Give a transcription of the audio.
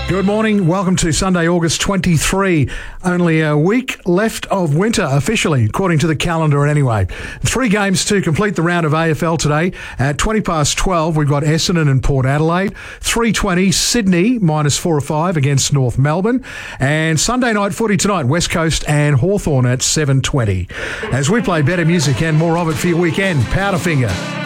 Good morning. Welcome to Sunday, August 23. Only a week left of winter officially, according to the calendar anyway. 3 games to complete the round of AFL today. At 12:20, we've got Essendon and Port Adelaide. 3:20, Sydney, -4 or 5 against North Melbourne. And Sunday night footy tonight, West Coast and Hawthorn at 7:20. As we play better music and more of it for your weekend, Powderfinger.